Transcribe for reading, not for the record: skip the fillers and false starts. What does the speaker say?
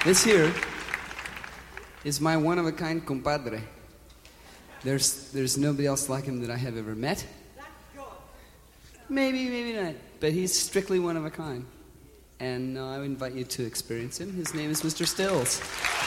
This here is my one-of-a-kind compadre. There's nobody else like him that I have ever met. Maybe, maybe not. But he's strictly one of a kind. And I invite you to experience him. His name is Mr. Stills.